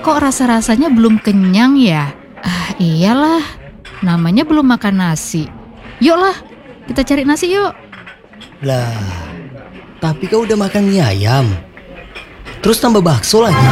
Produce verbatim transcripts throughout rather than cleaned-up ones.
Kok rasa-rasanya belum kenyang ya? Ah iyalah, namanya belum makan nasi. Yuklah, kita cari nasi yuk. Lah, tapi kau udah makan mie ayam, terus tambah bakso lagi.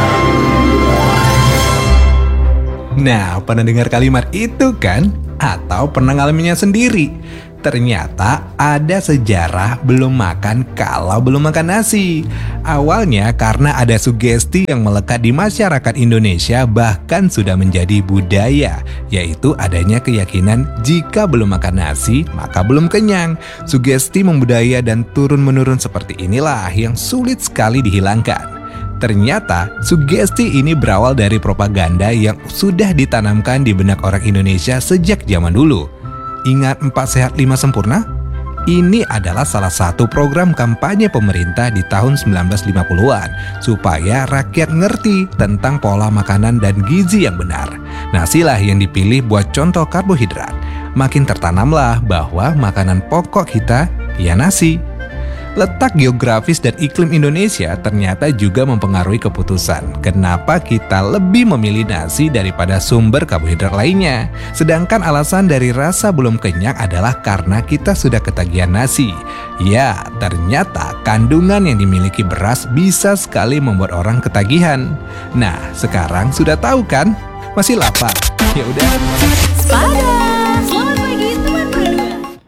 Nah, pernah dengar kalimat itu kan? Atau pernah ngalaminnya sendiri? Ternyata ada sejarah belum makan kalau belum makan nasi. Awalnya karena ada sugesti yang melekat di masyarakat Indonesia bahkan sudah menjadi budaya, yaitu adanya keyakinan jika belum makan nasi maka belum kenyang. Sugesti membudaya dan turun-menurun seperti inilah yang sulit sekali dihilangkan. Ternyata sugesti ini berawal dari propaganda yang sudah ditanamkan di benak orang Indonesia sejak zaman dulu. Ingat empat sehat lima sempurna? Ini adalah salah satu program kampanye pemerintah di tahun sembilan belas lima puluhan supaya rakyat ngerti tentang pola makanan dan gizi yang benar. Nasilah yang dipilih buat contoh karbohidrat. Makin tertanamlah bahwa makanan pokok kita ya nasi. Letak geografis dan iklim Indonesia ternyata juga mempengaruhi keputusan kenapa kita lebih memilih nasi daripada sumber karbohidrat lainnya. Sedangkan alasan dari rasa belum kenyang adalah karena kita sudah ketagihan nasi. Ya, ternyata kandungan yang dimiliki beras bisa sekali membuat orang ketagihan. Nah, sekarang sudah tahu kan? Masih lapar? Ya udah. Sepada, selamat pagi teman berdua.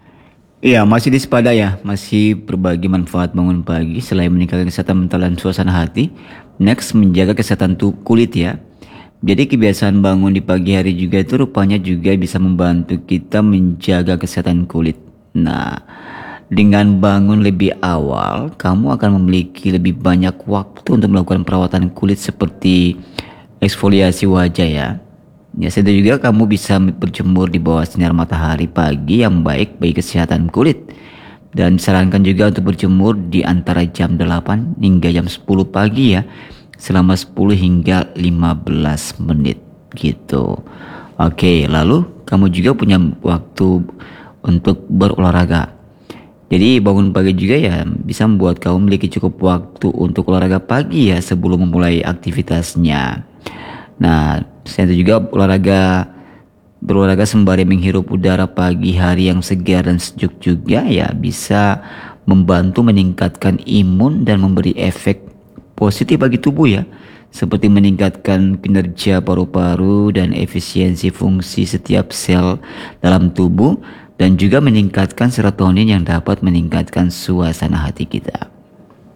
Iya, masih di Sepada ya, masih berbagi manfaat bangun pagi selain meningkatkan kesehatan mental dan suasana hati. Next, menjaga kesehatan tubuh kulit ya. Jadi kebiasaan bangun di pagi hari juga itu rupanya juga bisa membantu kita menjaga kesehatan kulit. Nah, dengan bangun lebih awal, kamu akan memiliki lebih banyak waktu untuk melakukan perawatan kulit seperti eksfoliasi wajah ya. Ya, sedang juga kamu bisa berjemur di bawah sinar matahari pagi yang baik bagi kesehatan kulit. Dan disarankan juga untuk berjemur di antara jam delapan hingga jam sepuluh pagi ya, selama sepuluh hingga lima belas menit gitu. Oke, lalu kamu juga punya waktu untuk berolahraga. Jadi bangun pagi juga ya bisa membuat kamu memiliki cukup waktu untuk olahraga pagi ya sebelum memulai aktivitasnya. Nah, selain itu juga olahraga berolahraga sembari menghirup udara pagi hari yang segar dan sejuk juga ya bisa membantu meningkatkan imun dan memberi efek positif bagi tubuh ya, seperti meningkatkan kinerja paru-paru dan efisiensi fungsi setiap sel dalam tubuh dan juga meningkatkan serotonin yang dapat meningkatkan suasana hati kita.